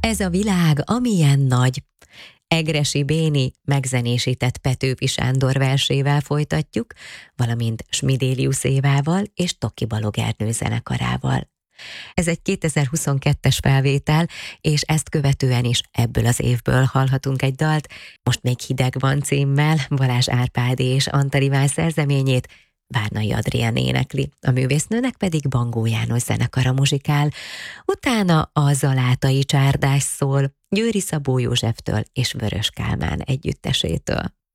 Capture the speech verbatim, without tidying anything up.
Ez a világ, amilyen nagy. Egressy Béni megzenésített Petőfi Sándor versével folytatjuk, valamint Smidélius Évával és Toki Balog Ernő zenekarával. Ez egy kétezer-huszonkettes felvétel, és ezt követően is ebből az évből hallhatunk egy dalt, Most még hideg van címmel, Balázs Árpád és Antal Iván szerzeményét Várnai Adrián énekli, a művésznőnek pedig Bangó János zenekara muzsikál, utána a Zalátai Csárdás szól, Győri Szabó Józseftől és Vörös Kálmán együttesétől.